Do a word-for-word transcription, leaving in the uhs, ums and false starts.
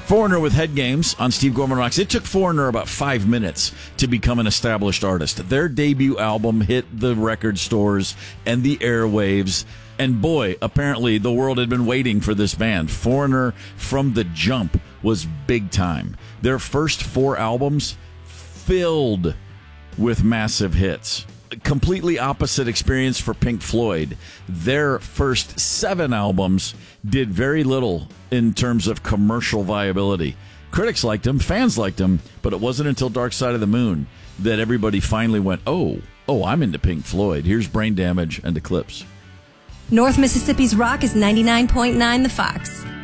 Foreigner with Head Games on Steve Gorman Rocks. It took Foreigner about five minutes to become an established artist. Their debut album hit the record stores and the airwaves. And boy, apparently the world had been waiting for this band. Foreigner from the jump was big time. Their first four albums filled with massive hits. Completely opposite experience for Pink Floyd. Their first seven albums did very little in terms of commercial viability. Critics liked them, fans liked them, but it wasn't until Dark Side of the Moon that everybody finally went, oh, oh, I'm into Pink Floyd. Here's Brain Damage and Eclipse. North Mississippi's Rock is ninety-nine point nine The Fox.